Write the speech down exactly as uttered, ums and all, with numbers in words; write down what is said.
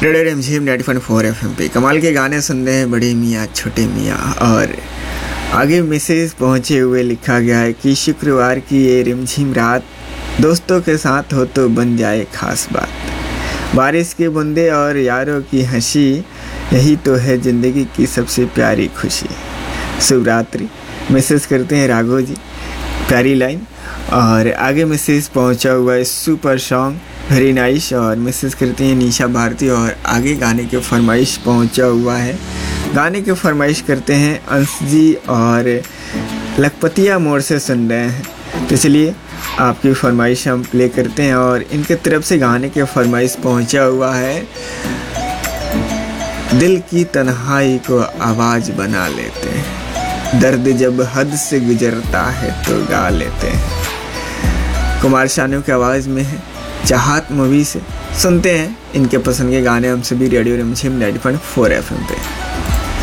Radio रिमझिम ninety point four F M पे कमाल के गाने सुन रहे हैं बड़े मियाँ छोटे मियाँ। और आगे मैसेज पहुँचे हुए लिखा गया है कि शुक्रवार की ये रिमझिम रात दोस्तों के साथ हो तो बन जाए खास बात। बारिश के बूंदे और यारों की हंसी, यही तो है ज़िंदगी की सबसे प्यारी खुशी। शुभ रात्रि। मैसेज करते हैं राघव जी, प्यारी लाइन। और आगे मैसेज पहुंचा हुआ है सुपर सॉन्ग वेरी नाइस। और मैसेज करते हैं निशा भारती। और आगे गाने के फरमाइश पहुंचा हुआ है, गाने के फरमाइश करते हैं अंश जी और लखपतिया मोड़ से सुन रहे हैं। तो चलिए आपकी फरमाइश हम प्ले करते हैं। और इनके तरफ से गाने के फरमाइश पहुंचा हुआ है, दिल की तन्हाई को आवाज़ बना लेते हैं, दर्द जब हद से गुजरता है तो गा लेते हैं। कुमार शानू की आवाज़ में है, चाहत मूवी से। सुनते हैं इनके पसंद के गाने हम सभी रेडियो रिमझिम ninety point four F M पे।